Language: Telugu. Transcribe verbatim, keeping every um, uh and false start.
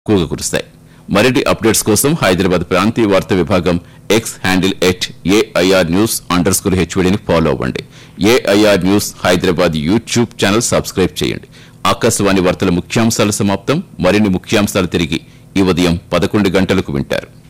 కూగ కురుస్తాయి. మరిన్ని అప్డేట్స్ కోసం హైదరాబాద్ ప్రాంతీయ వార్తా విభాగం X handle at AIR news under score హెచ్వీడీని follow అవ్వండి. AIR news Hyderabad YouTube channel subscribe చేయండి. ఆకాశవాణి వార్తల ముఖ్యాంశాలు సమాప్తం. మరిన్ని ముఖ్యాంశాలు తిరిగి ఈ ఉదయం పదకొండు గంటలకు వింటారు.